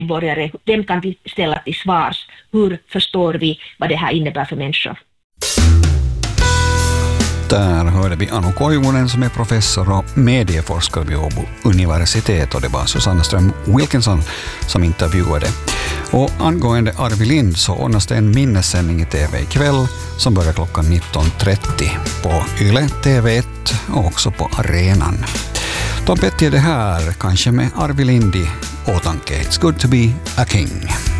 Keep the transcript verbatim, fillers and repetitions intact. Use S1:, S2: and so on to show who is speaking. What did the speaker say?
S1: medborgare, vem kan vi ställa till svars? Hur förstår vi vad det här innebär för människor?
S2: Där hörde vi Anu Koivunen som är professor och medieforskare vid Åbo universitet, och det var Susanna Ström Wilkinson som intervjuade. Och angående Arvid Lind så ordnas det en minnessändning i T V ikväll som börjar klockan nitton trettio på Yle T V ett och också på Arenan. Tom Petty är det här, kanske med Arvid Lind i åtanke. It's good to be a king.